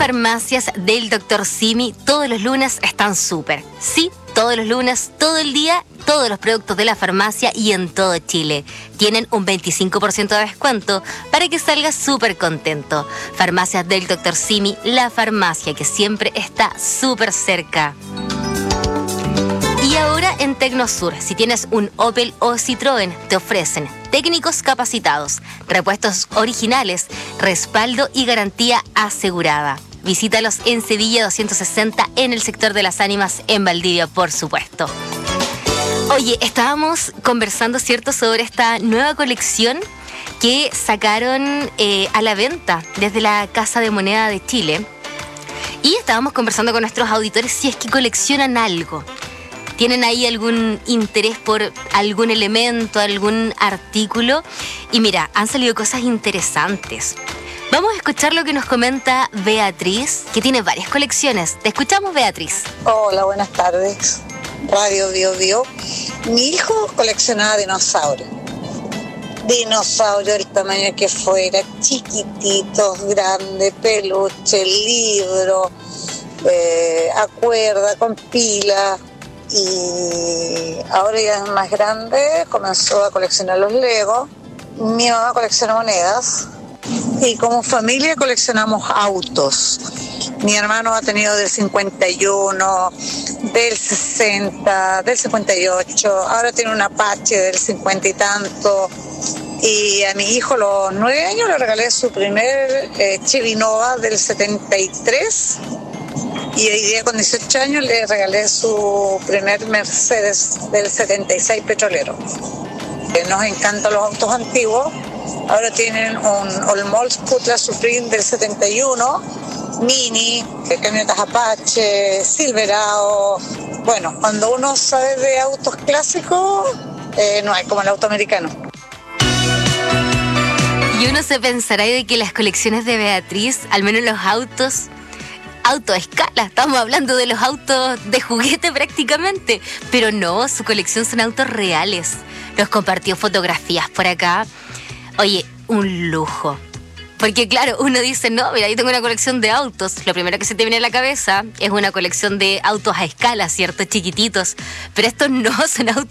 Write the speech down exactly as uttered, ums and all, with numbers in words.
farmacias del doctor Simi todos los lunes están súper. Sí, todos los lunes, todo el día, todos los productos de la farmacia y en todo Chile. Tienen un veinticinco por ciento de descuento para que salgas súper contento. Farmacias del doctor Simi, la farmacia que siempre está súper cerca. Y ahora en Tecnosur, si tienes un Opel o Citroën, te ofrecen técnicos capacitados, repuestos originales, respaldo y garantía asegurada. Visítalos en Sevilla doscientos sesenta en el sector de Las Ánimas, en Valdivia, por supuesto. Oye, estábamos conversando, ¿cierto?, sobre esta nueva colección que sacaron eh, a la venta desde la Casa de Moneda de Chile. Y estábamos conversando con nuestros auditores si es que coleccionan algo. ¿Tienen ahí algún interés por algún elemento, algún artículo? Y mira, han salido cosas interesantes. Vamos a escuchar lo que nos comenta Beatriz, que tiene varias colecciones. Te escuchamos, Beatriz. Hola, buenas tardes. Radio Bio Bio. Mi hijo coleccionaba dinosaurios. Dinosaurios del tamaño que fuera, chiquititos, grandes, peluche, libro, eh, a cuerda, con pila. Y ahora ya es más grande, comenzó a coleccionar los Legos. Mi mamá colecciona monedas y como familia coleccionamos autos. Mi hermano ha tenido del cincuenta y uno, del sesenta, del cincuenta y ocho, ahora tiene un Apache del cincuenta y tanto. Y a mi hijo a los nueve años le regalé su primer eh, Chevy Nova del setenta y tres. Y hoy día con dieciocho años le regalé su primer Mercedes del setenta y seis petrolero. Nos encantan los autos antiguos. Ahora tienen un Olmos Cutlass Supreme del setenta y uno, Mini, camionetas Apache, Silverado. Bueno, cuando uno sabe de autos clásicos, eh, no hay como el auto americano. Y uno se pensará de que las colecciones de Beatriz, al menos los autos, auto a escala, estamos hablando de los autos de juguete prácticamente, pero no, su colección son autos reales. Nos compartió fotografías por acá. Oye, un lujo. Porque claro, uno dice, no, mira, yo tengo una colección de autos. Lo primero que se te viene a la cabeza es una colección de autos a escala, ¿cierto? Chiquititos. Pero estos no, son autos